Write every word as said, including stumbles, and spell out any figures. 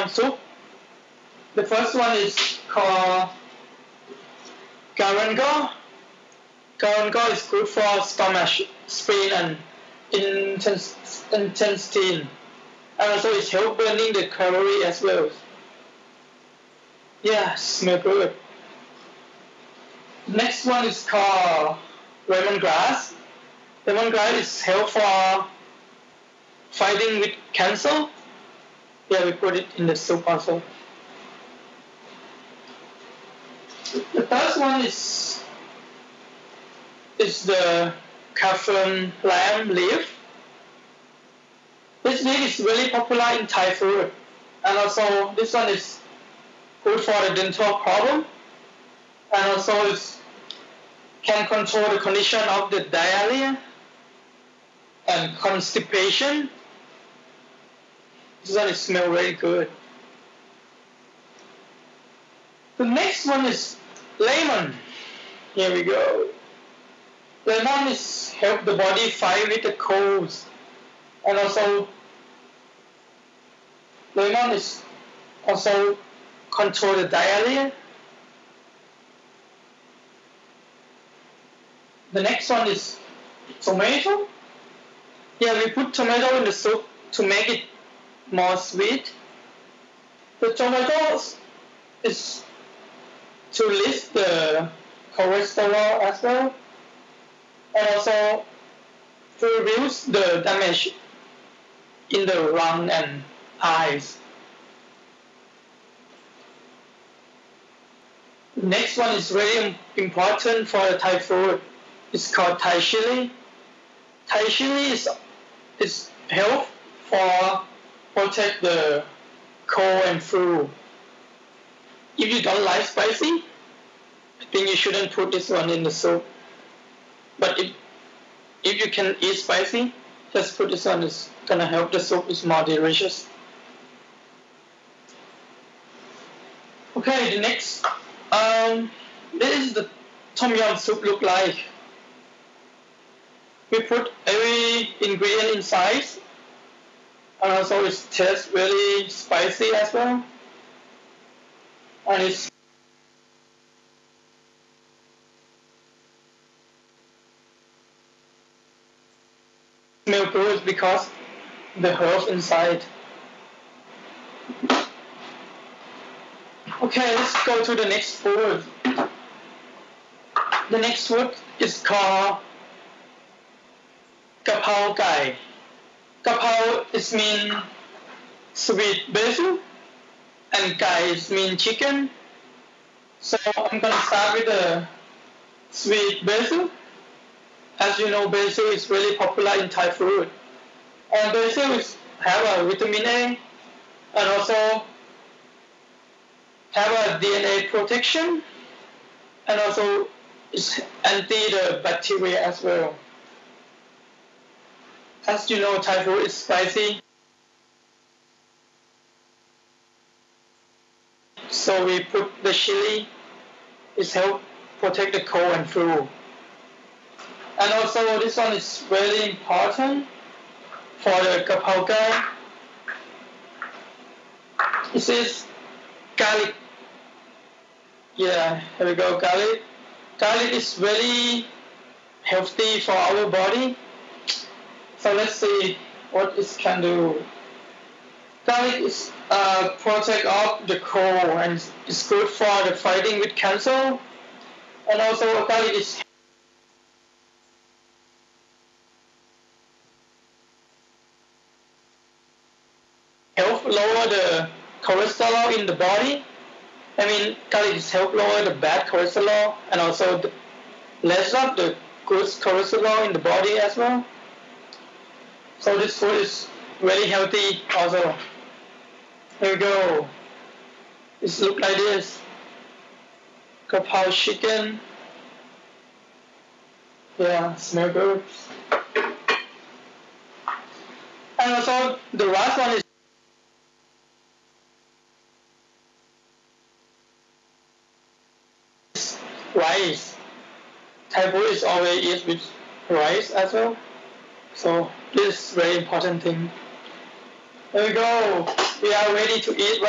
yum soup. The first one is called Garango. Garango is good for stomach, spleen, and intestine, and also it helps burning the calorie as well. Yeah, smell good. Next one is called lemongrass. Lemongrass is help for fighting with cancer. Yeah, we put it in the soup also. The first one is is the saffron lamb leaf. This leaf is really popular in Thai food, and also this one is good for the dental problem, and also it can control the condition of the diarrhea and constipation. This one smells very good. The next one is lemon. Here we go. Lemon is help the body fight with the colds, and also lemon is also control the diarrhea. The next one is tomato. Yeah, we put tomato in the soup to make it more sweet. The tomato is to lift the cholesterol as well, and also to reduce the damage in the lung and eyes. Next one is really important for the Thai food. It's called Thai chili. Thai chili is is help for protect the cold and flu. If you don't like spicy, I think you shouldn't put this one in the soup. But if if you can eat spicy, just put this one. It's gonna help the soup is more delicious. Okay, the next um this is the tom yum soup look like. We put every ingredient inside, and also it tastes really spicy as well, and it's smell good because the herb inside. Okay, let's go to the next food. The next food is called Kapao Gai. Kapao is mean sweet basil, and Gai is mean chicken. So I'm gonna start with the sweet basil. As you know, basil is really popular in Thai food, and basil is have a vitamin A, and also have a D N A protection, and also it's anti the bacteria as well. As you know, Thai food is spicy, so we put the chili. It help protect the cold and flu. And also this one is really important for the Kapao Gai. This is garlic. Yeah, here we go, garlic. Garlic is very healthy for our body. So let's see what it can do. Garlic is uh, protect off the cold, and it's good for the fighting with cancer. And also garlic is help lower the cholesterol in the body. I mean, garlic is help lower the bad cholesterol, and also the less of the good cholesterol in the body as well. So this food is very healthy also. Here we go. It look like this. Kapao chicken. Yeah, smell good. And also the last one is rice. Thai food is always eat with rice as well. So this is very important thing. There we go. We are ready to eat.